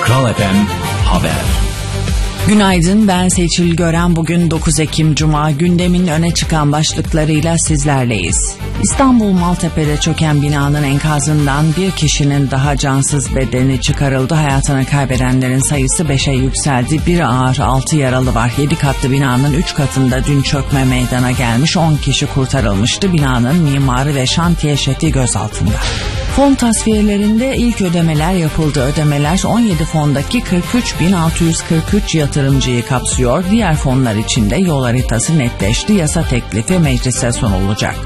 Kral FM Haber. Günaydın, ben Seçil Gören. Bugün 9 Ekim Cuma. Gündemin öne çıkan başlıklarıyla sizlerleyiz. İstanbul Maltepe'de çöken binanın enkazından bir kişinin daha cansız bedeni çıkarıldı. Hayatını kaybedenlerin sayısı 5'e yükseldi. Bir ağır 6 yaralı var. 7 katlı binanın 3 katında dün çökme meydana gelmiş. 10 kişi kurtarılmıştı. Binanın mimarı ve şantiye şefi gözaltında. Fon tasfiyelerinde ilk ödemeler yapıldı. Ödemeler 17 fondaki 43.643 yatırımcıyı kapsıyor. Diğer fonlar için de yol haritası netleşti. Yasa teklifi meclise sunulacak.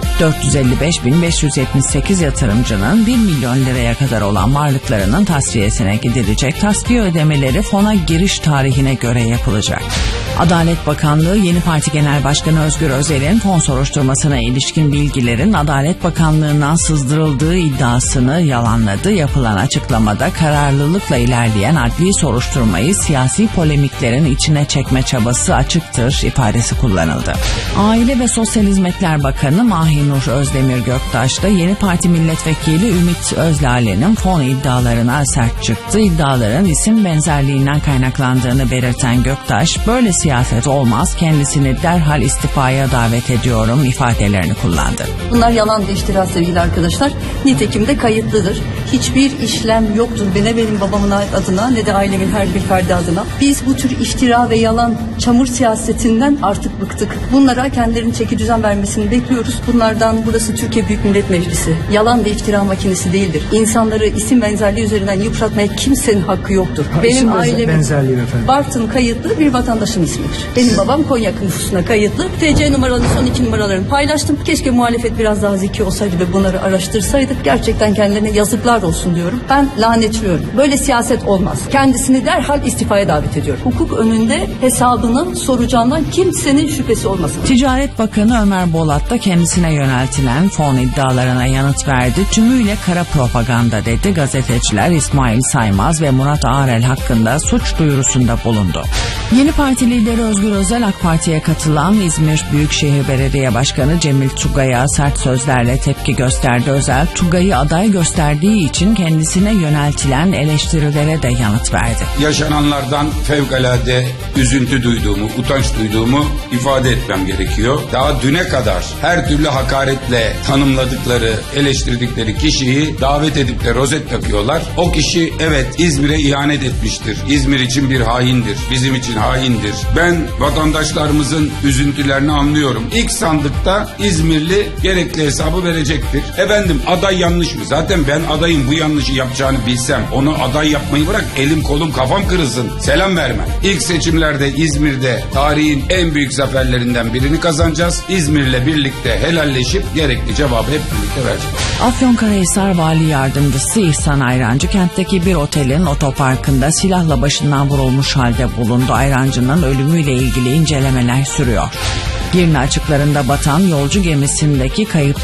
455.578 yatırımcının 1 milyon liraya kadar olan varlıklarının tasfiyesine gidilecek. Tasfiye ödemeleri fona giriş tarihine göre yapılacak. Adalet Bakanlığı Yeni Parti Genel Başkanı Özgür Özel'in fon soruşturmasına ilişkin bilgilerin Adalet Bakanlığı'ndan sızdırıldığı iddiasını yalanladı. Yapılan açıklamada kararlılıkla ilerleyen adli soruşturmayı siyasi polemiklerin içine çekme çabası açıktır ifadesi kullanıldı. Aile ve Sosyal Hizmetler Bakanı Mahinur Özdemir Göktaş da Yeni Parti Milletvekili Ümit Özlale'nin fon iddialarına sert çıktı. İddiaların isim benzerliğinden kaynaklandığını belirten Göktaş, böyle siyaset olmaz, kendisini derhal istifaya davet ediyorum ifadelerini kullandı. Bunlar yalan ve iftira sevgili arkadaşlar. Nitekim de kayıtlıdır. Hiçbir işlem yoktur ne benim babamın adına ne de ailemin her bir ferdi adına. Biz bu tür iftira ve yalan, çamur siyasetinden artık bıktık. Bunlara kendilerinin çeki düzen vermesini bekliyoruz. Bunlardan burası Türkiye Büyük Millet Meclisi. Yalan ve iftira makinesi değildir. İnsanları isim benzerliği üzerinden yıpratmaya kimsenin hakkı yoktur. Benim ailemin Bartın kayıtlı bir vatandaşım ismidir. Benim babam Konya nüfusuna kayıtlı. TC numaralarını, son 2 numaralarını paylaştım. Keşke muhalefet biraz daha zeki olsaydı ve bunları araştırsaydık. Gerçekten kendilerine yazıklar olsun diyorum. Ben lanetliyorum. Böyle siyaset olmaz. Kendisini derhal istifaya davet ediyorum. Hukuk önünde hesabını soracağından kimsenin şüphesi olmasın. Ticaret Bakanı Ömer Bolat da kendisine yöneltilen fon iddialarına yanıt verdi. Tümüyle kara propaganda dedi. Gazeteciler İsmail Saymaz ve Murat Ağrel hakkında suç duyurusunda bulundu. Yeni Parti lideri Özgür Özel AK Parti'ye katılan İzmir Büyükşehir Belediye Başkanı Cemil Tugay'a sert sözlerle tepki gösterdi. Özel, Tugay'ı aday gösterdiği için kendisine yöneltilen eleştirilere de yanıt verdi. Yaşananlardan fevkalade üzüntü duyduğumu, utanç duyduğumu ifade etmem gerekiyor. Daha düne kadar her türlü hakaretle tanımladıkları, eleştirdikleri kişiyi davet edip de rozet takıyorlar. O kişi evet İzmir'e ihanet etmiştir. İzmir için bir haindir. Bizim için haindir. Ben vatandaşlarımızın üzüntülerini anlıyorum. İlk sandıkta İzmirli gerekli hesabı verecektir. Efendim aday yanlış mı? Zaten ben adayın bu yanlışı yapacağını bilsem onu aday yapmayı bırak, elim kolum kafam kırılsın. Selam vermem. İlk seçimlerde İzmir'de tarihin en büyük zaferlerinden birini kazanacağız. İzmir'le birlikte helalleşip gerekli cevabı hep birlikte vereceğiz. Afyonkarahisar Vali Yardımcısı İhsan Ayrancı kentteki bir otelin otoparkında silahla başından vurulmuş halde bulundu. Ayrancı'nın ölümüyle ilgili incelemeler sürüyor. Girne açıklarında batan yolcu gemisindeki kayıp